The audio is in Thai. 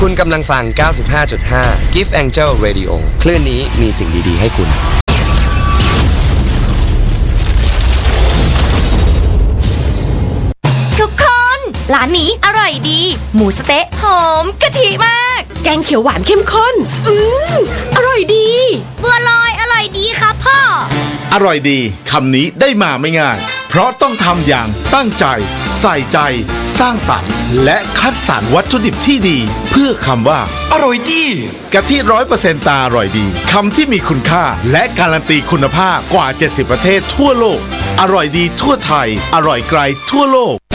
คุณกำลังฟัง 95.5 Gift Angel Radio คลื่นนี้มีสิ่งดีๆให้คุณทุกคนร้านนี้อร่อยดีหมูสะเต๊ะหอมกะทิมากแกงเขียวหวานเข้มข้นอร่อยดีบัวลอยอร่อยดีครับพ่ออร่อยดีคำนี้ได้มาไม่ง่ายเพราะต้องทำอย่างตั้งใจใส่ใจสร้างสรรค์และคัดสรรวัตถุดิบที่ดีเพื่อคำว่าอร่อยดีกะทิ 100% ตาอร่อยดีคำที่มีคุณค่าและการันตีคุณภาพกว่า70ประเทศทั่วโลกอร่อยดีทั่วไทยอร่อยไกลทั่วโลก